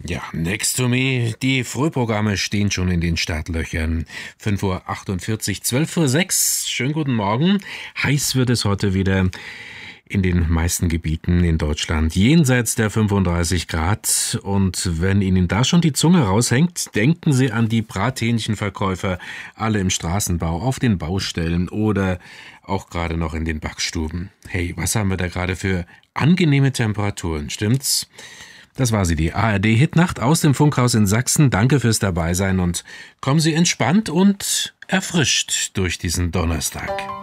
Ja, next to me. Die Frühprogramme stehen schon in den Startlöchern. 5:48 Uhr, 12:06 Uhr. Schönen guten Morgen. Heiß wird es heute wieder in den meisten Gebieten in Deutschland. Jenseits der 35 Grad. Und wenn Ihnen da schon die Zunge raushängt, denken Sie an die Brathähnchenverkäufer, alle im Straßenbau, auf den Baustellen oder auch gerade noch in den Backstuben. Hey, was haben wir da gerade für angenehme Temperaturen, stimmt's? Das war sie, die ARD-Hitnacht aus dem Funkhaus in Sachsen. Danke fürs Dabeisein und kommen Sie entspannt und erfrischt durch diesen Donnerstag.